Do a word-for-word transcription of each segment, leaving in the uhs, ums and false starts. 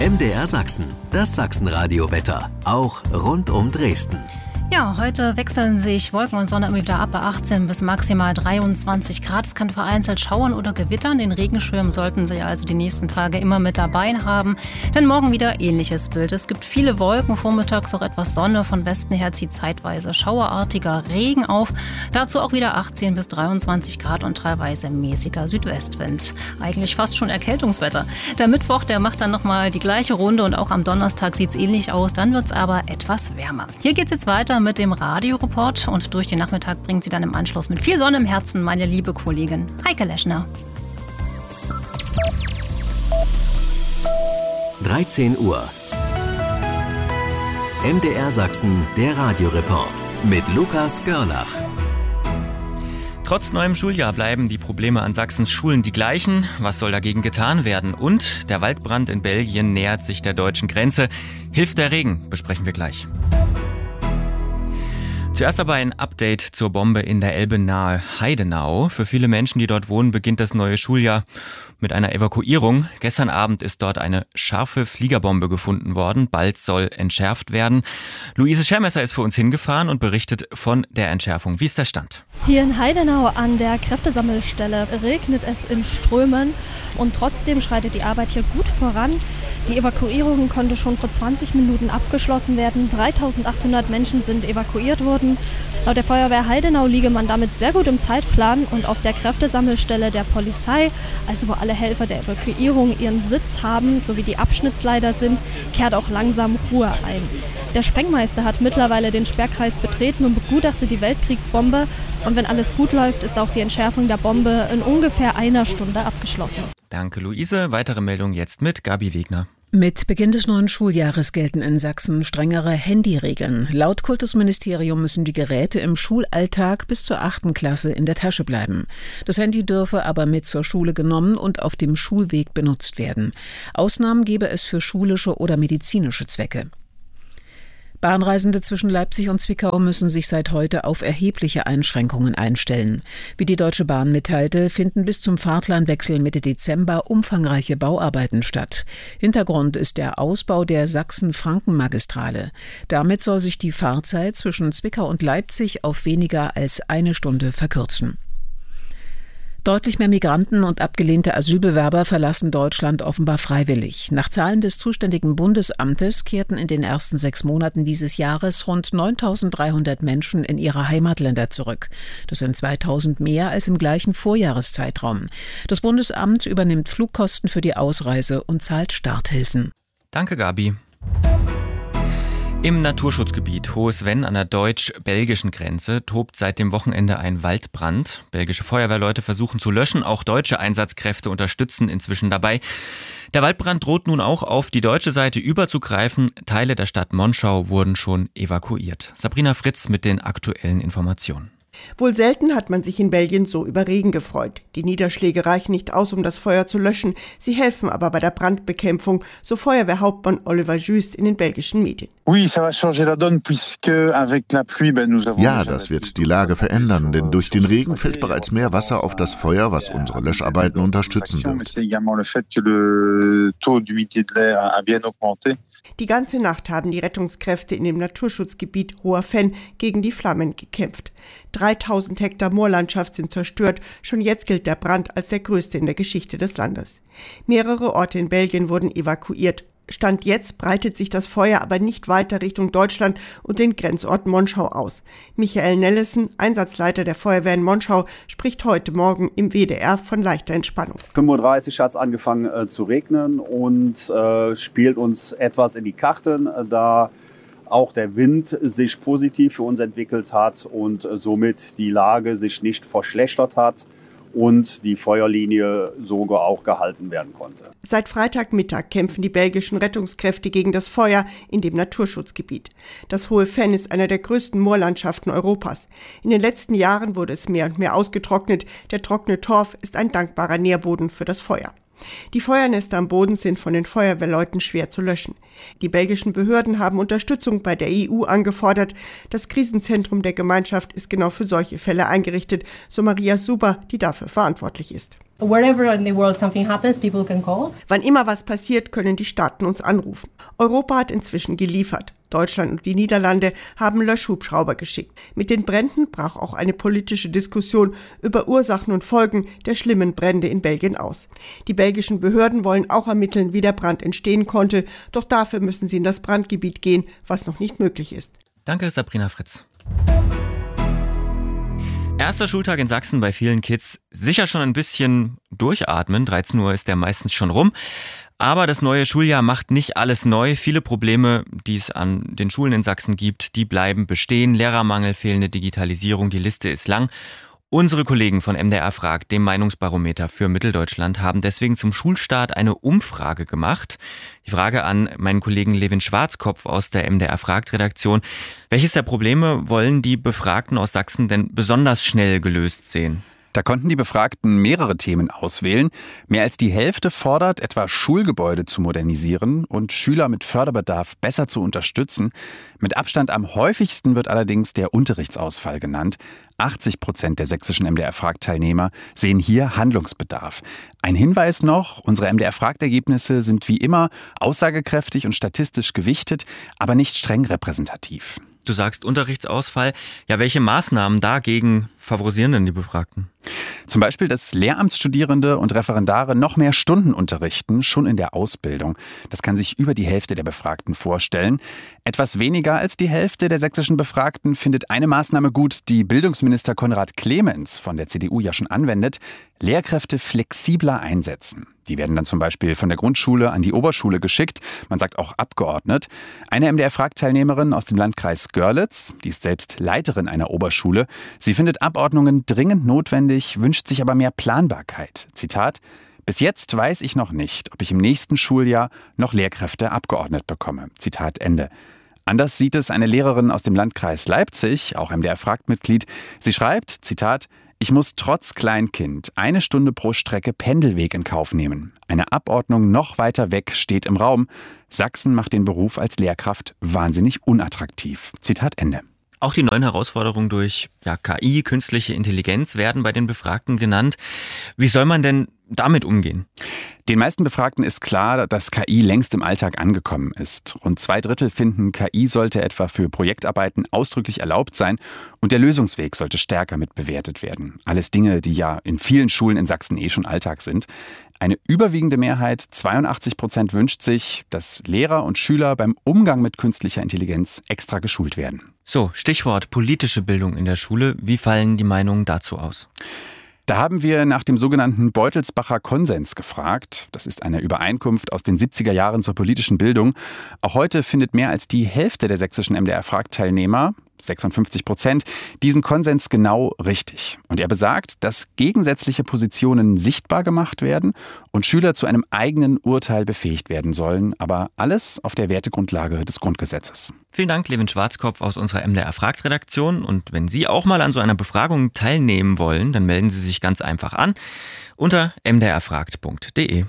M D R Sachsen, das Sachsenradio-Wetter, auch rund um Dresden. Ja, heute wechseln sich Wolken und Sonne immer wieder ab bei achtzehn bis maximal dreiundzwanzig Grad. Es kann vereinzelt schauern oder gewittern. Den Regenschirm sollten Sie also die nächsten Tage immer mit dabei haben. Denn morgen wieder ähnliches Bild. Es gibt viele Wolken, vormittags auch etwas Sonne. Von Westen her zieht zeitweise schauerartiger Regen auf. Dazu auch wieder achtzehn bis dreiundzwanzig Grad und teilweise mäßiger Südwestwind. Eigentlich fast schon Erkältungswetter. Der Mittwoch, der macht dann nochmal die gleiche Runde und auch am Donnerstag sieht es ähnlich aus. Dann wird es aber etwas wärmer. Hier geht es jetzt weiter mit dem Radioreport und durch den Nachmittag bringt sie dann im Anschluss mit viel Sonne im Herzen meine liebe Kollegin Heike Leschner. dreizehn Uhr. M D R Sachsen, der Radioreport mit Lukas Görlach. Trotz neuem Schuljahr bleiben die Probleme an Sachsens Schulen die gleichen. Was soll dagegen getan werden? Und der Waldbrand in Belgien nähert sich der deutschen Grenze. Hilft der Regen? Besprechen wir gleich. Zuerst aber ein Update zur Bombe in der Elbe nahe Heidenau. Für viele Menschen, die dort wohnen, beginnt das neue Schuljahr mit einer Evakuierung. Gestern Abend ist dort eine scharfe Fliegerbombe gefunden worden. Bald soll entschärft werden. Luise Schermesser ist für uns hingefahren und berichtet von der Entschärfung. Wie ist der Stand? Hier in Heidenau an der Kräftesammelstelle regnet es in Strömen und trotzdem schreitet die Arbeit hier gut voran. Die Evakuierung konnte schon vor zwanzig Minuten abgeschlossen werden. dreitausendachthundert Menschen sind evakuiert worden. Laut der Feuerwehr Heidenau liege man damit sehr gut im Zeitplan und auf der Kräftesammelstelle der Polizei, also wo alle Helfer der Evakuierung ihren Sitz haben, sowie die Abschnittsleiter sind, kehrt auch langsam Ruhe ein. Der Sprengmeister hat mittlerweile den Sperrkreis betreten und begutachtet die Weltkriegsbombe. Und wenn alles gut läuft, ist auch die Entschärfung der Bombe in ungefähr einer Stunde abgeschlossen. Danke, Luise. Weitere Meldung jetzt mit Gabi Wegner. Mit Beginn des neuen Schuljahres gelten in Sachsen strengere Handyregeln. Laut Kultusministerium müssen die Geräte im Schulalltag bis zur achten Klasse in der Tasche bleiben. Das Handy dürfe aber mit zur Schule genommen und auf dem Schulweg benutzt werden. Ausnahmen gebe es für schulische oder medizinische Zwecke. Bahnreisende zwischen Leipzig und Zwickau müssen sich seit heute auf erhebliche Einschränkungen einstellen. Wie die Deutsche Bahn mitteilte, finden bis zum Fahrplanwechsel Mitte Dezember umfangreiche Bauarbeiten statt. Hintergrund ist der Ausbau der Sachsen-Franken-Magistrale. Damit soll sich die Fahrzeit zwischen Zwickau und Leipzig auf weniger als eine Stunde verkürzen. Deutlich mehr Migranten und abgelehnte Asylbewerber verlassen Deutschland offenbar freiwillig. Nach Zahlen des zuständigen Bundesamtes kehrten in den ersten sechs Monaten dieses Jahres rund neuntausenddreihundert Menschen in ihre Heimatländer zurück. Das sind zweitausend mehr als im gleichen Vorjahreszeitraum. Das Bundesamt übernimmt Flugkosten für die Ausreise und zahlt Starthilfen. Danke, Gabi. Im Naturschutzgebiet Hohes Venn an der deutsch-belgischen Grenze tobt seit dem Wochenende ein Waldbrand. Belgische Feuerwehrleute versuchen zu löschen, auch deutsche Einsatzkräfte unterstützen inzwischen dabei. Der Waldbrand droht nun auch auf die deutsche Seite überzugreifen. Teile der Stadt Monschau wurden schon evakuiert. Sabrina Fritz mit den aktuellen Informationen. Wohl selten hat man sich in Belgien so über Regen gefreut. Die Niederschläge reichen nicht aus, um das Feuer zu löschen. Sie helfen aber bei der Brandbekämpfung, so Feuerwehrhauptmann Oliver Just in den belgischen Medien. Ja, das wird die Lage verändern, denn durch den Regen fällt bereits mehr Wasser auf das Feuer, was unsere Löscharbeiten unterstützen wird. Die ganze Nacht haben die Rettungskräfte in dem Naturschutzgebiet Hoher Venn gegen die Flammen gekämpft. dreitausend Hektar Moorlandschaft sind zerstört. Schon jetzt gilt der Brand als der größte in der Geschichte des Landes. Mehrere Orte in Belgien wurden evakuiert. Stand jetzt breitet sich das Feuer aber nicht weiter Richtung Deutschland und den Grenzort Monschau aus. Michael Nellesen, Einsatzleiter der Feuerwehr in Monschau, spricht heute Morgen im W D R von leichter Entspannung. fünf Uhr dreißig hat es angefangen äh, zu regnen und äh, spielt uns etwas in die Karten, äh, da auch der Wind sich positiv für uns entwickelt hat und äh, somit die Lage sich nicht verschlechtert hat und die Feuerlinie sogar auch gehalten werden konnte. Seit Freitagmittag kämpfen die belgischen Rettungskräfte gegen das Feuer in dem Naturschutzgebiet. Das Hohe Venn ist einer der größten Moorlandschaften Europas. In den letzten Jahren wurde es mehr und mehr ausgetrocknet. Der trockene Torf ist ein dankbarer Nährboden für das Feuer. Die Feuernester am Boden sind von den Feuerwehrleuten schwer zu löschen. Die belgischen Behörden haben Unterstützung bei der E U angefordert. Das Krisenzentrum der Gemeinschaft ist genau für solche Fälle eingerichtet, so Maria Suber, die dafür verantwortlich ist. Wherever in the world something happens, people can call. Wann immer was passiert, können die Staaten uns anrufen. Europa hat inzwischen geliefert. Deutschland und die Niederlande haben Löschhubschrauber geschickt. Mit den Bränden brach auch eine politische Diskussion über Ursachen und Folgen der schlimmen Brände in Belgien aus. Die belgischen Behörden wollen auch ermitteln, wie der Brand entstehen konnte. Doch dafür müssen sie in das Brandgebiet gehen, was noch nicht möglich ist. Danke, Sabrina Fritz. Erster Schultag in Sachsen bei vielen Kids. Sicher schon ein bisschen durchatmen. dreizehn Uhr ist der meistens schon rum. Aber das neue Schuljahr macht nicht alles neu. Viele Probleme, die es an den Schulen in Sachsen gibt, die bleiben bestehen. Lehrermangel, fehlende Digitalisierung, die Liste ist lang. Unsere Kollegen von M D R fragt, dem Meinungsbarometer für Mitteldeutschland, haben deswegen zum Schulstart eine Umfrage gemacht. Die Frage an meinen Kollegen Levin Schwarzkopf aus der M D R fragt Redaktion: Welches der Probleme wollen die Befragten aus Sachsen denn besonders schnell gelöst sehen? Da konnten die Befragten mehrere Themen auswählen. Mehr als die Hälfte fordert, etwa Schulgebäude zu modernisieren und Schüler mit Förderbedarf besser zu unterstützen. Mit Abstand am häufigsten wird allerdings der Unterrichtsausfall genannt. achtzig Prozent der sächsischen M D R-Fragt-Teilnehmer sehen hier Handlungsbedarf. Ein Hinweis noch: Unsere M D R-Fragt-Ergebnisse sind wie immer aussagekräftig und statistisch gewichtet, aber nicht streng repräsentativ. Du sagst Unterrichtsausfall. Ja, welche Maßnahmen dagegen favorisieren denn die Befragten? Zum Beispiel, dass Lehramtsstudierende und Referendare noch mehr Stunden unterrichten, schon in der Ausbildung. Das kann sich über die Hälfte der Befragten vorstellen. Etwas weniger als die Hälfte der sächsischen Befragten findet eine Maßnahme gut, die Bildungsminister Konrad Clemens von der C D U ja schon anwendet: Lehrkräfte flexibler einsetzen. Die werden dann zum Beispiel von der Grundschule an die Oberschule geschickt, man sagt auch abgeordnet. Eine M D R-Fragt-Teilnehmerin aus dem Landkreis Görlitz, die ist selbst Leiterin einer Oberschule. Sie findet Abordnungen dringend notwendig, wünscht sich aber mehr Planbarkeit. Zitat: Bis jetzt weiß ich noch nicht, ob ich im nächsten Schuljahr noch Lehrkräfte abgeordnet bekomme. Zitat Ende. Anders sieht es eine Lehrerin aus dem Landkreis Leipzig, auch M D R-Fragt-Mitglied. Sie schreibt, Zitat: Ich muss trotz Kleinkind eine Stunde pro Strecke Pendelweg in Kauf nehmen. Eine Abordnung noch weiter weg steht im Raum. Sachsen macht den Beruf als Lehrkraft wahnsinnig unattraktiv. Zitat Ende. Auch die neuen Herausforderungen durch ja, K I, künstliche Intelligenz, werden bei den Befragten genannt. Wie soll man denn damit umgehen? Den meisten Befragten ist klar, dass K I längst im Alltag angekommen ist. Rund zwei Drittel finden, K I sollte etwa für Projektarbeiten ausdrücklich erlaubt sein und der Lösungsweg sollte stärker mit bewertet werden. Alles Dinge, die ja in vielen Schulen in Sachsen eh schon Alltag sind. Eine überwiegende Mehrheit, zweiundachtzig Prozent, wünscht sich, dass Lehrer und Schüler beim Umgang mit künstlicher Intelligenz extra geschult werden. So, Stichwort politische Bildung in der Schule. Wie fallen die Meinungen dazu aus? Da haben wir nach dem sogenannten Beutelsbacher Konsens gefragt. Das ist eine Übereinkunft aus den siebziger Jahren zur politischen Bildung. Auch heute findet mehr als die Hälfte der sächsischen M D R-Fragt-Teilnehmer, sechsundfünfzig Prozent, diesen Konsens genau richtig. Und er besagt, dass gegensätzliche Positionen sichtbar gemacht werden und Schüler zu einem eigenen Urteil befähigt werden sollen. Aber alles auf der Wertegrundlage des Grundgesetzes. Vielen Dank, Levin Schwarzkopf aus unserer M D R-Fragt-Redaktion. Und wenn Sie auch mal an so einer Befragung teilnehmen wollen, dann melden Sie sich ganz einfach an unter m d r fragt punkt d e.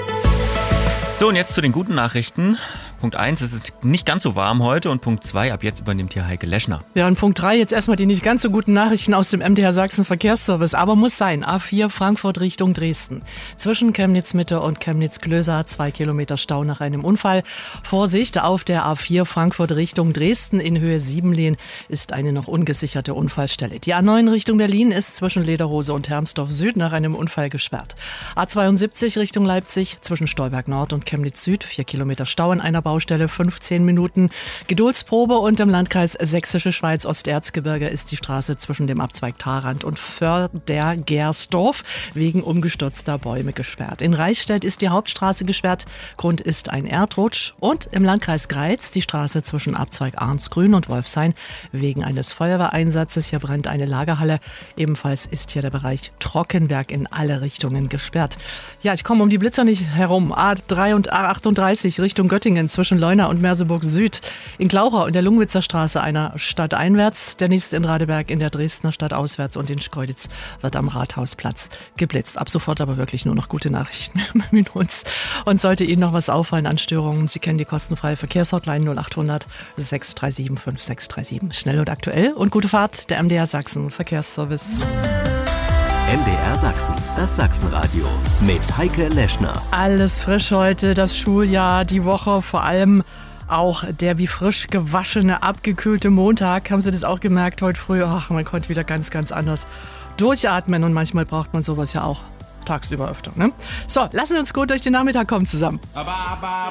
So, und jetzt zu den guten Nachrichten. Punkt eins, es ist nicht ganz so warm heute, und Punkt zwei, ab jetzt übernimmt hier Heike Leschner. Ja, und Punkt drei, jetzt erstmal die nicht ganz so guten Nachrichten aus dem M D R Sachsen Verkehrsservice, aber muss sein. A vier Frankfurt Richtung Dresden. Zwischen Chemnitz-Mitte und Chemnitz-Klöser, zwei Kilometer Stau nach einem Unfall. Vorsicht, auf der A vier Frankfurt Richtung Dresden in Höhe Siebenlehn ist eine noch ungesicherte Unfallstelle. Die A neun Richtung Berlin ist zwischen Lederhose und Hermsdorf Süd nach einem Unfall gesperrt. A zweiundsiebzig Richtung Leipzig zwischen Stolberg Nord und Chemnitz Süd, vier Kilometer Stau in einer Baustelle, fünfzehn Minuten Geduldsprobe, und im Landkreis Sächsische Schweiz Osterzgebirge ist die Straße zwischen dem Abzweig Tharand und Fördergersdorf wegen umgestürzter Bäume gesperrt. In Reichstätt ist die Hauptstraße gesperrt, Grund ist ein Erdrutsch, und im Landkreis Greiz die Straße zwischen Abzweig Arnsgrün und Wolfshain wegen eines Feuerwehreinsatzes. Hier brennt eine Lagerhalle, ebenfalls ist hier der Bereich Trockenberg in alle Richtungen gesperrt. Ja, ich komme um die Blitzer nicht herum. A drei und A achtunddreißig Richtung Göttingen zwischen Leuna und Merseburg Süd. In Glauchau in der Lungwitzer Straße einer Stadt einwärts, der nächste in Radeberg in der Dresdner Stadt auswärts, und in Schkeuditz wird am Rathausplatz geblitzt. Ab sofort aber wirklich nur noch gute Nachrichten mit uns. Und sollte Ihnen noch was auffallen an Störungen, Sie kennen die kostenfreie Verkehrshotline null achthundert sechs drei sieben fünf sechs drei sieben. Schnell und aktuell und gute Fahrt, der M D R Sachsen Verkehrsservice. M D R Sachsen, das Sachsenradio mit Heike Leschner. Alles frisch heute, das Schuljahr, die Woche, vor allem auch der wie frisch gewaschene, abgekühlte Montag. Haben Sie das auch gemerkt heute früh? Ach, man konnte wieder ganz, ganz anders durchatmen und manchmal braucht man sowas ja auch tagsüber öfter. Ne? So, lassen wir uns gut durch den Nachmittag kommen zusammen.